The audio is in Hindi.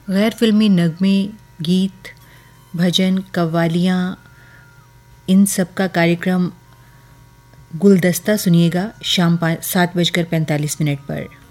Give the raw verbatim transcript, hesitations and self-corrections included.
गैर फिल्मी नगमे, गीत, भजन, कव्वालियाँ, इन सब का कार्यक्रम गुलदस्ता सुनिएगा शाम सात बजकर पैंतालीस मिनट पर।